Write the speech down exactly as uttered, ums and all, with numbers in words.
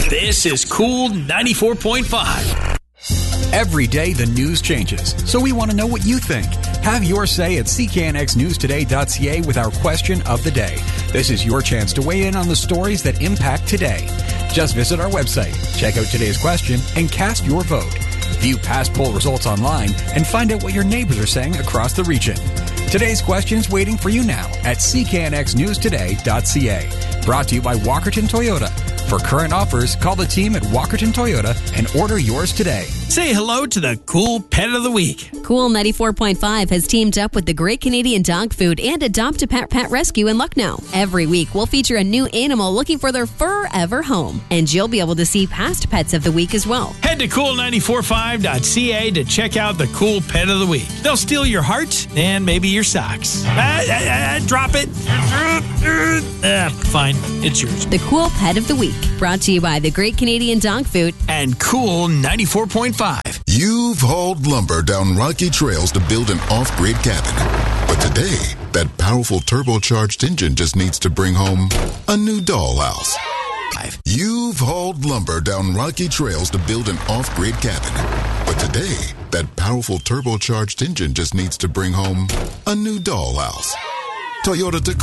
This is Cool ninety-four point five. Every day the news changes, so we want to know what you think. Have your say at c k n x news today dot c a with our question of the day. This is your chance to weigh in on the stories that impact today. Just visit our website, check out today's question, and cast your vote. View past poll results online and find out what your neighbors are saying across the region. Today's question's waiting for you now at c k n x news today dot c a. Brought to you by Walkerton Toyota. For current offers, call the team at Walkerton Toyota and order yours today. Say hello to the Cool Pet of the Week. Cool ninety-four point five has teamed up with the Great Canadian Dog Food and Adopt a Pet Pet Rescue in Lucknow. Every week, we'll feature a new animal looking for their forever home. And you'll be able to see past pets of the week as well. Head to cool ninety-four point five dot c a to check out the Cool Pet of the Week. They'll steal your heart and maybe your socks. Ah, ah, ah, drop it. Ah, fine, it's yours. The Cool Pet of the Week, brought to you by the Great Canadian Dog Food and Cool ninety-four point five. You've hauled lumber down rocky trails to build an off-grid cabin. But today, that powerful turbocharged engine just needs to bring home a new dollhouse. You've hauled lumber down rocky trails to build an off-grid cabin. But today, that powerful turbocharged engine just needs to bring home a new dollhouse. Toyota Tacoma.